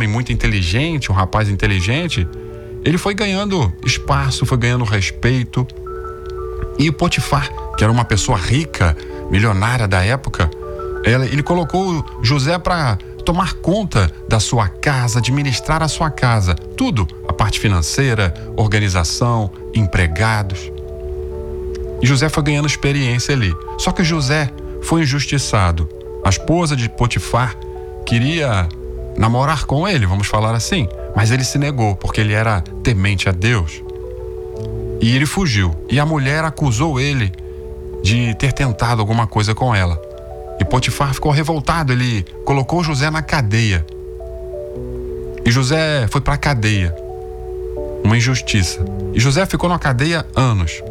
homem muito inteligente, um rapaz inteligente, ele foi ganhando espaço, foi ganhando respeito. E Potifar, que era uma pessoa rica, milionária da época, ele colocou José para tomar conta da sua casa, administrar a sua casa, tudo, a parte financeira, organização, empregados. E José foi ganhando experiência ali. Só que José foi injustiçado. A esposa de Potifar queria namorar com ele, vamos falar assim, mas ele se negou porque ele era temente a Deus. E ele fugiu. E a mulher acusou ele de ter tentado alguma coisa com ela. E Potifar ficou revoltado, ele colocou José na cadeia. E José foi para a cadeia. Uma injustiça. E José ficou na cadeia anos.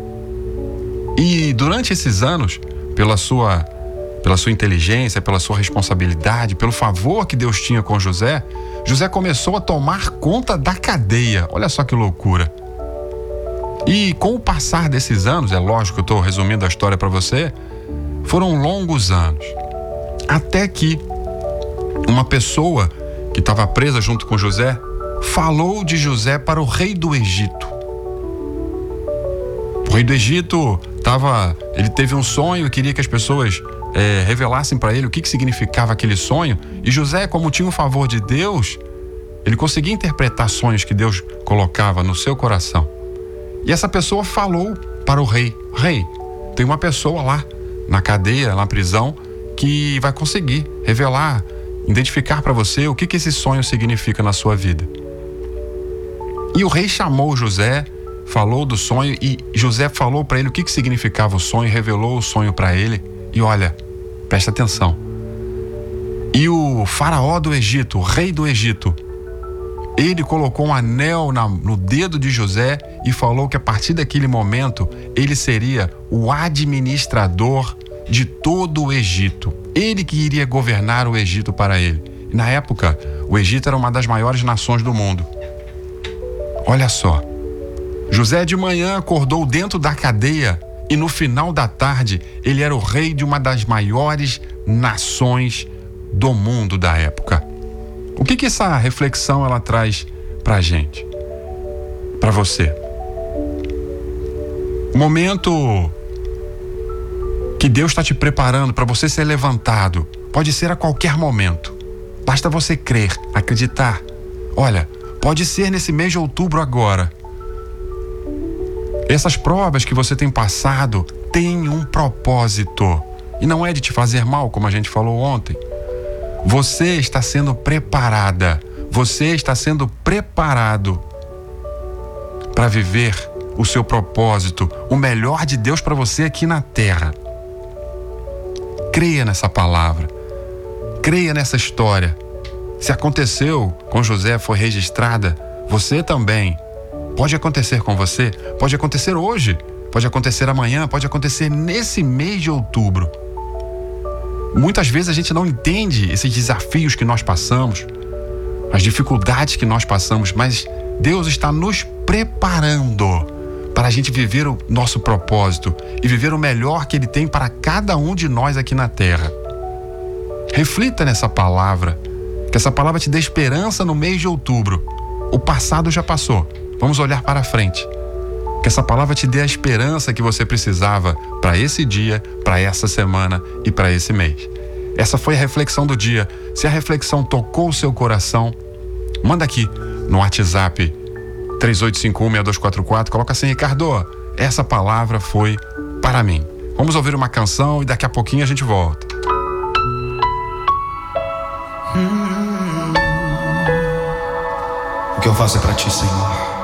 E durante esses anos, pela sua inteligência, pela sua responsabilidade, pelo favor que Deus tinha com José, José começou a tomar conta da cadeia. Olha só que loucura. E com o passar desses anos, é lógico que eu estou resumindo a história para você, foram longos anos, até que uma pessoa que estava presa junto com José falou de José para o rei do Egito. O rei do Egito ele teve um sonho e queria que as pessoas revelassem para ele o que significava aquele sonho. E José, como tinha o favor de Deus, ele conseguia interpretar sonhos que Deus colocava no seu coração. E essa pessoa falou para o rei: rei, tem uma pessoa lá na cadeia, na prisão, que vai conseguir revelar, identificar para você o que esse sonho significa na sua vida. E o rei chamou José, falou do sonho, e José falou para ele o que significava o sonho, revelou o sonho para ele. E olha, presta atenção. E o faraó do Egito, o rei do Egito, ele colocou um anel no dedo de José e falou que a partir daquele momento ele seria o administrador de todo o Egito. Ele que iria governar o Egito para ele. E na época, o Egito era uma das maiores nações do mundo. Olha só. José de manhã acordou dentro da cadeia e no final da tarde ele era o rei de uma das maiores nações do mundo da época. O que essa reflexão ela traz pra gente? Pra você. O momento que Deus está te preparando para você ser levantado pode ser a qualquer momento. Basta você crer, acreditar. Olha, pode ser nesse mês de outubro agora. Essas provas que você tem passado têm um propósito. E não é de te fazer mal, como a gente falou ontem. Você está sendo preparada. Você está sendo preparado para viver o seu propósito, o melhor de Deus para você aqui na terra. Creia nessa palavra. Creia nessa história. Se aconteceu com José, foi registrada, você também. Pode acontecer com você, pode acontecer hoje, pode acontecer amanhã, pode acontecer nesse mês de outubro. Muitas vezes a gente não entende esses desafios que nós passamos, as dificuldades que nós passamos, mas Deus está nos preparando para a gente viver o nosso propósito e viver o melhor que Ele tem para cada um de nós aqui na terra. Reflita nessa palavra, que essa palavra te dê esperança no mês de outubro. O passado já passou, vamos olhar para frente. Que essa palavra te dê a esperança que você precisava para esse dia, para essa semana e para esse mês. Essa foi a reflexão do dia. Se a reflexão tocou o seu coração, manda aqui no WhatsApp 3851-6244, coloca assim: Ricardo, essa palavra foi para mim. Vamos ouvir uma canção e daqui a pouquinho a gente volta. O que eu faço é para ti, Senhor.